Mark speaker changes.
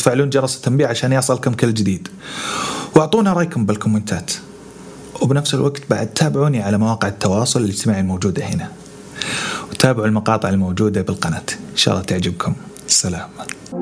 Speaker 1: وتفعلون جرس التنبيه عشان يصلكم كل جديد، واعطونا رأيكم بالكومنتات. وبنفس الوقت بعد تابعوني على مواقع التواصل الاجتماعي الموجودة هنا، وتابعوا المقاطع الموجودة بالقناة، إن شاء الله تعجبكم. السلام.